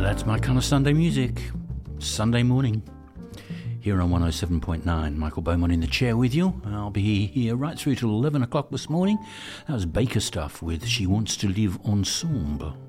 That's my kind of Sunday music. Sunday morning. Here on 107.9, Michael Beaumont in the chair with you. I'll be here right through till 11 o'clock this morning. That was Baker Stuff with She Wants to Live Ensemble.